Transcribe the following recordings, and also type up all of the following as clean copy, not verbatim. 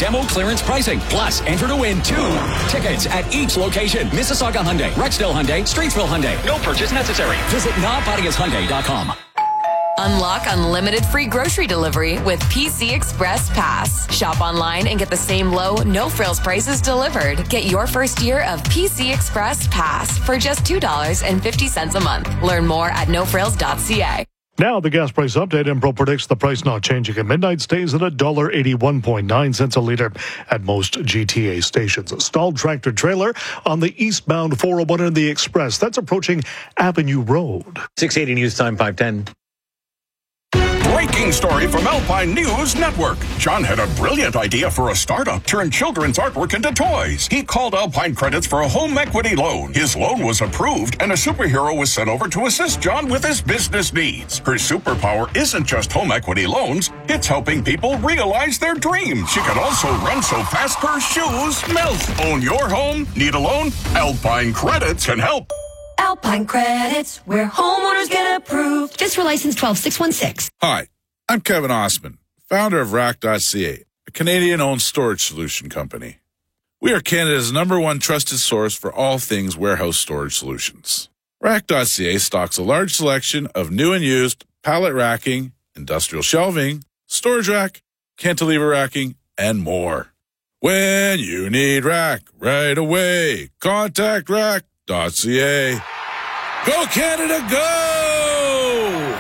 demo clearance pricing. Plus, enter to win 2 tickets at each location. Mississauga Hyundai, Rexdale Hyundai, Streetsville Hyundai. No purchase necessary. Visit nonbodiashyundai.com. Unlock unlimited free grocery delivery with PC Express Pass. Shop online and get the same low, no-frills prices delivered. Get your first year of PC Express Pass for just $2.50 a month. Learn more at nofrills.ca. Now the gas price update. Impro predicts the price not changing at midnight stays at $1.81.9 a litre at most GTA stations. A stalled tractor trailer on the eastbound 401 in the Express. That's approaching Avenue Road. 680 News Time 510. Breaking story from Alpine News Network. John had a brilliant idea for a startup. Turn children's artwork into toys. He called Alpine Credits for a home equity loan. His loan was approved, and a superhero was sent over to assist John with his business needs. Her superpower isn't just home equity loans. It's helping people realize their dreams. She can also run so fast her shoes melt. Own your home? Need a loan? Alpine Credits can help. Alpine Credits, where homeowners get approved. Just for license 12616. Hi, I'm Kevin Osman, founder of Rack.ca, a Canadian-owned storage solution company. We are Canada's #1 trusted source for all things warehouse storage solutions. Rack.ca stocks a large selection of new and used pallet racking, industrial shelving, storage rack, cantilever racking, and more. When you need rack right away, contact Rack.ca. Go Canada, go!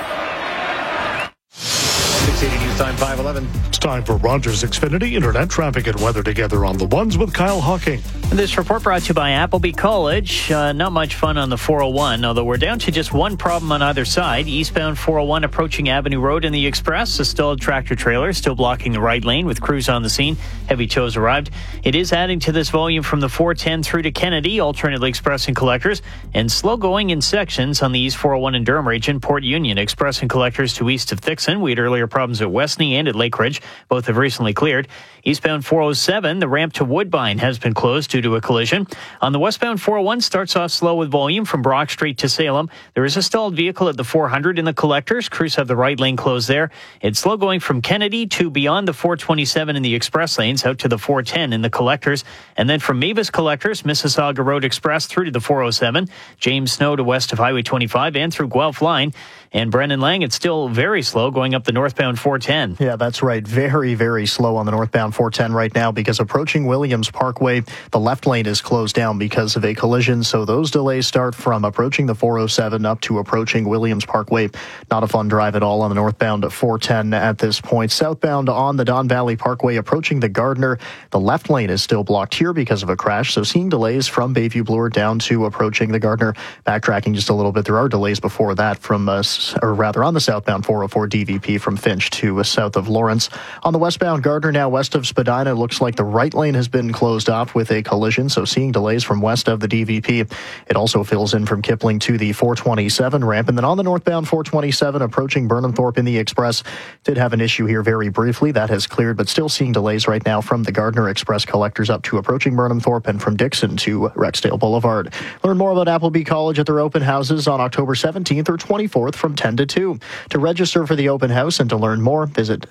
680 News Time 511. It's time for Rogers Xfinity Internet traffic and weather together on the ones with Kyle Hawking. This report brought to you by Appleby College. Not much fun on the 401, although we're down to just one problem on either side. Eastbound 401 approaching Avenue Road in the Express. A stalled tractor trailer still blocking the right lane with crews on the scene. Heavy tows arrived. It is adding to this volume from the 410 through to Kennedy, alternately Express and collectors, and slow going in sections on the East 401 in Durham region. Port Union, Express and collectors to east of Thixon. We had earlier problems at Westney and at Lake Ridge. Both have recently cleared. Eastbound 407, the ramp to Woodbine has been closed due to a collision. On the westbound 401, starts off slow with volume from Brock Street to Salem. There is a stalled vehicle at the 400 in the collectors. Crews have the right lane closed there. It's slow going from Kennedy to beyond the 427 in the express lanes out to the 410 in the collectors. And then from Mavis collectors, Mississauga Road Express through to the 407. James Snow to west of Highway 25 and through Guelph Line. And Brennan Lang, it's still very slow going up the northbound 410. Yeah, that's right. Very, very slow on the northbound 410 right now because approaching Williams Parkway, the left lane is closed down because of a collision. So those delays start from approaching the 407 up to approaching Williams Parkway. Not a fun drive at all on the northbound 410 at this point. Southbound on the Don Valley Parkway approaching the Gardner, the left lane is still blocked here because of a crash. So seeing delays from Bayview Bloor down to approaching the Gardner. Backtracking just a little bit, there are delays before that from on the southbound 404 DVP from Finch to south of Lawrence. On the westbound Gardner, now west of Spadina, it looks like the right lane has been closed off with a collision, so seeing delays from west of the DVP. It also fills in from Kipling to the 427 ramp. And then on the northbound 427, approaching Burnhamthorpe in the Express, did have an issue here very briefly. That has cleared, but still seeing delays right now from the Gardner Express collectors up to approaching Burnhamthorpe and from Dixon to Rexdale Boulevard. Learn more about Appleby College at their open houses on October 17th or 24th from 10 to 2. To register for the open house and to learn more, visit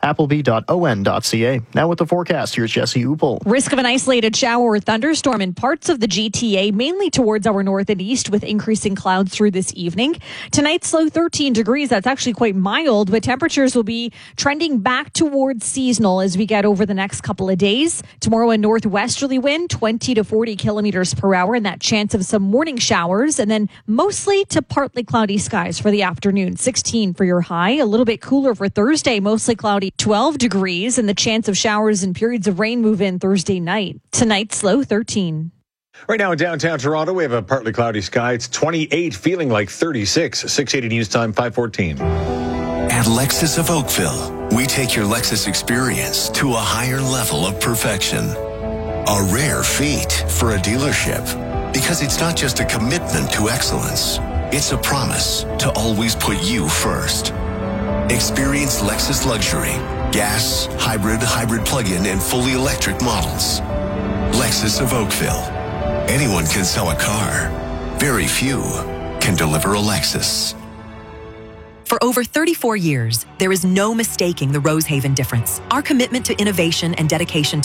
appleby.on.ca. Now with the forecast, here's Jesse Upel. Risk of an isolated shower or thunderstorm in parts of the GTA, mainly towards our north and east, with increasing clouds through this evening. Tonight's low 13 degrees. That's actually quite mild, but temperatures will be trending back towards seasonal as we get over the next couple of days. Tomorrow, a northwesterly wind, 20 to 40 kilometers per hour, and that chance of some morning showers, and then mostly to partly cloudy skies for the afternoon. 16 for your high. A little bit cooler for Thursday, mostly cloudy, 12 degrees, and the chance of showers and periods of rain move in Thursday night. Tonight's low 13. Right now in downtown Toronto, we have a partly cloudy sky. It's 28, feeling like 36. 680 News Time 514. At Lexus of Oakville, we take your Lexus experience to a higher level of perfection. A rare feat for a dealership, because it's not just a commitment to excellence. It's a promise to always put you first. Experience Lexus Luxury, gas, hybrid plug-in, and fully electric models. Lexus of Oakville. Anyone can sell a car. Very few can deliver a Lexus. For over 34 years, there is no mistaking the Rosehaven difference. Our commitment to innovation and dedication